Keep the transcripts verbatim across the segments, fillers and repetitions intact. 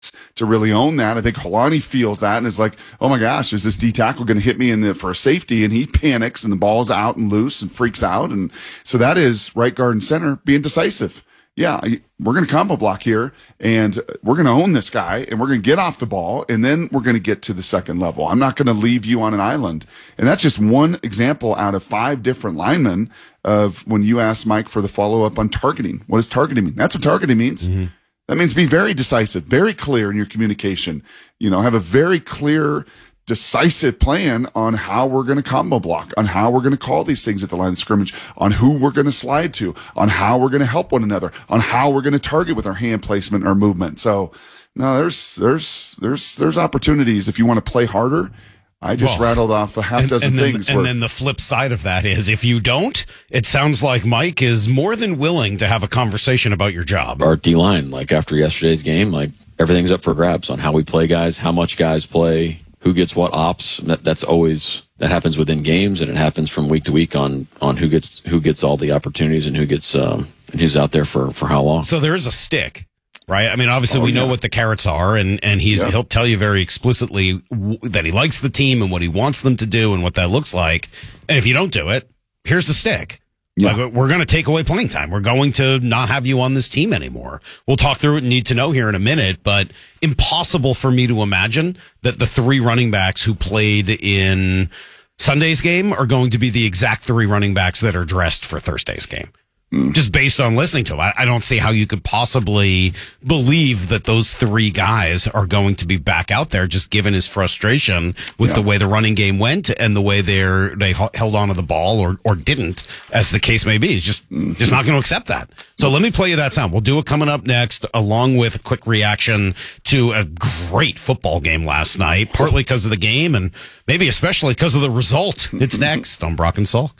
to really own that. I think Holani feels that and is like, oh my gosh, is this D tackle going to hit me in the for a safety? And he panics and the ball's out and loose and freaks out. And so that is right guard and center being decisive. Yeah, we're going to combo block here, and we're going to own this guy, and we're going to get off the ball, and then we're going to get to the second level. I'm not going to leave you on an island. And that's just one example out of five different linemen of when you asked Mike for the follow-up on targeting. What does targeting mean? That's what targeting means. Mm-hmm. That means be very decisive, very clear in your communication. You know, have a very clear, decisive plan on how we're going to combo block, on how we're going to call these things at the line of scrimmage, on who we're going to slide to, on how we're going to help one another, on how we're going to target with our hand placement or movement. So, no, there's there's there's there's opportunities if you want to play harder. I just well, rattled off a half and, dozen and then, things. And where, then the flip side of that is if you don't, it sounds like Mike is more than willing to have a conversation about your job. Our D-line, like after yesterday's game, like everything's up for grabs on how we play guys, how much guys play, who gets what ops. That, that's always, that happens within games, and it happens from week to week on, on who gets, who gets all the opportunities and who gets, um, and who's out there for, for how long. So there is a stick. Right. I mean, obviously, oh, we know yeah. what the carrots are, and, and he's, yeah. he'll tell you very explicitly w- that he likes the team and what he wants them to do and what that looks like. And if you don't do it, here's the stick. Yeah. Like, we're going to take away playing time. We're going to not have you on this team anymore. We'll talk through it and need to know here in a minute, but impossible for me to imagine that the three running backs who played in Sunday's game are going to be the exact three running backs that are dressed for Thursday's game. Just based on listening to him, I, I don't see how you could possibly believe that those three guys are going to be back out there, just given his frustration with yeah. the way the running game went and the way they're they held onto the ball or or didn't, as the case may be. He's just mm-hmm. just not going to accept that. So let me play you that sound. We'll do it coming up next, along with a quick reaction to a great football game last night, partly because of the game and maybe especially because of the result. It's next on Brock and Salk.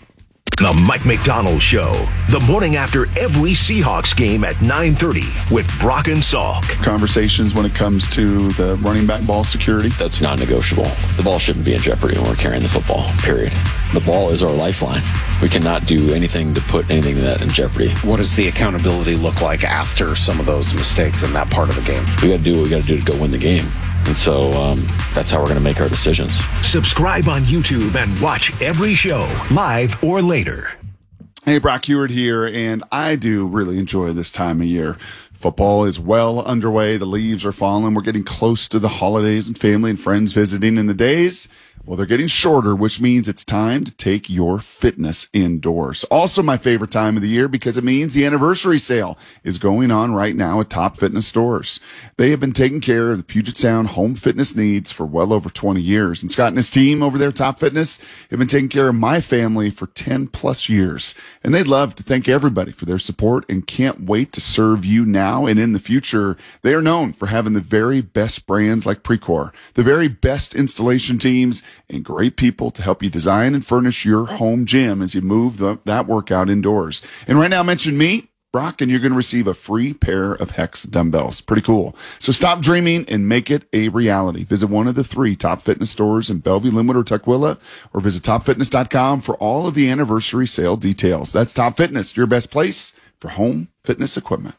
The Mike McDonald Show, the morning after every Seahawks game at nine thirty with Brock and Salk. Conversations when it comes to the running back ball security. That's non-negotiable. The ball shouldn't be in jeopardy when we're carrying the football, period. The ball is our lifeline. We cannot do anything to put anything of that in jeopardy. What does the accountability look like after some of those mistakes in that part of the game? We got to do what we got to do to go win the game. And so um, that's how we're going to make our decisions. Subscribe on YouTube and watch every show, live or later. Hey, Brock Huard here, and I do really enjoy this time of year. Football is well underway. The leaves are falling. We're getting close to the holidays and family and friends visiting in the days. Well, they're getting shorter, which means it's time to take your fitness indoors. Also my favorite time of the year because it means the anniversary sale is going on right now at Top Fitness stores. They have been taking care of the Puget Sound home fitness needs for well over twenty years. And Scott and his team over there at Top Fitness have been taking care of my family for ten plus years. And they'd love to thank everybody for their support and can't wait to serve you now and in the future. They are known for having the very best brands like Precor, the very best installation teams, and great people to help you design and furnish your home gym as you move the, that workout indoors. And right now, mention me, Brock, and you're going to receive a free pair of Hex dumbbells. Pretty cool. So stop dreaming and make it a reality. Visit one of the three Top Fitness stores in Bellevue, Linwood, or Tukwila, or visit top fitness dot com for all of the anniversary sale details. That's Top Fitness, your best place for home fitness equipment.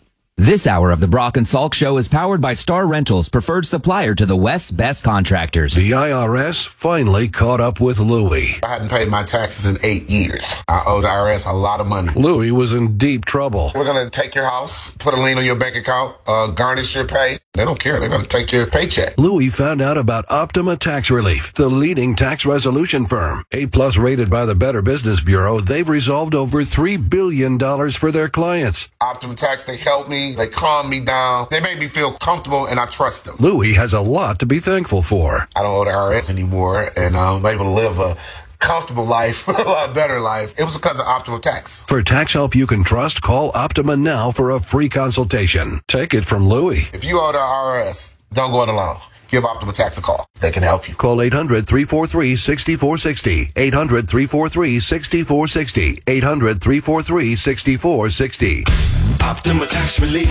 This hour of the Brock and Salk Show is powered by Star Rentals, preferred supplier to the West's best contractors. The I R S finally caught up with Louie. I hadn't paid my taxes in eight years. I owe the I R S a lot of money. Louie was in deep trouble. We're going to take your house, put a lien on your bank account, uh, garnish your pay. They don't care. They're going to take your paycheck. Louie found out about Optima Tax Relief, the leading tax resolution firm. A-plus rated by the Better Business Bureau, they've resolved over three billion dollars for their clients. Optima Tax, they helped me. They calmed me down. They made me feel comfortable, and I trust them. Louie has a lot to be thankful for. I don't owe the I R S anymore, and I'm able to live a comfortable life, a lot better life. It was because of Optima Tax. For tax help you can trust, call Optima now for a free consultation. Take it from Louie. If you owe the I R S, don't go it alone. Give Optima Tax a call. They can help you. Call eight hundred, three four three, six four six zero. eight hundred, three four three, six four six zero. eight hundred, three four three, six four six zero. Optima Tax Relief.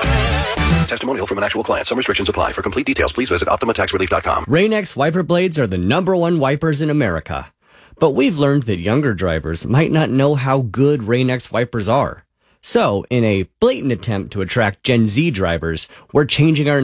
Testimonial from an actual client. Some restrictions apply. For complete details, please visit optima tax relief dot com. Rain-X wiper blades are the number one wipers in America. But we've learned that younger drivers might not know how good Rain-X wipers are. So, in a blatant attempt to attract Gen Z drivers, we're changing our